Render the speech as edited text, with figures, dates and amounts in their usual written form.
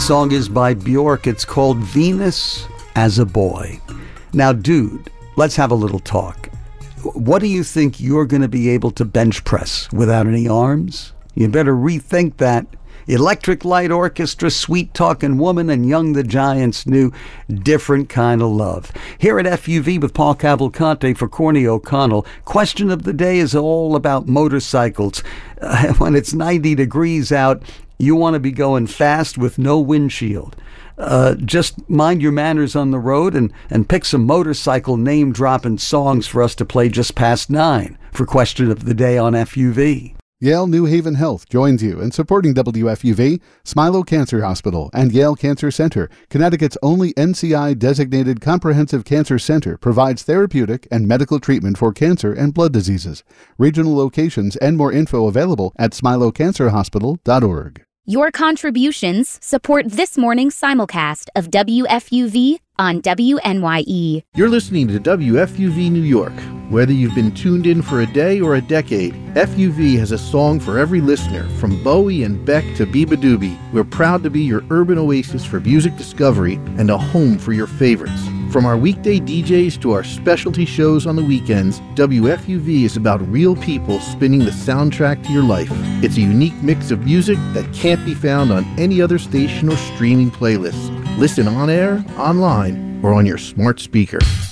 song is by Bjork. It's called Venus as a Boy. Now, dude, let's have a little talk. What do you think you're going to be able to bench press without any arms? You better rethink that. Electric Light Orchestra, Sweet Talking Woman, and Young the Giant's new Different Kind of Love. Here at FUV with Paul Cavalcante for Corny O'Connell, question of the day is all about motorcycles. When it's 90 degrees out, you want to be going fast with no windshield. Just mind your manners on the road and pick some motorcycle name-dropping songs for us to play just past 9 for question of the day on FUV. Yale New Haven Health joins you in supporting WFUV, Smilow Cancer Hospital, and Yale Cancer Center. Connecticut's only NCI-designated comprehensive cancer center provides therapeutic and medical treatment for cancer and blood diseases. Regional locations and more info available at smilowcancerhospital.org. Your contributions support this morning's simulcast of WFUV on WNYE. You're listening to WFUV New York. Whether you've been tuned in for a day or a decade, FUV has a song for every listener, from Bowie and Beck to Biba Doobie. We're proud to be your urban oasis for music discovery and a home for your favorites. From our weekday DJs to our specialty shows on the weekends, WFUV is about real people spinning the soundtrack to your life. It's a unique mix of music that can't be found on any other station or streaming playlist. Listen on air, online, or on your smart speaker.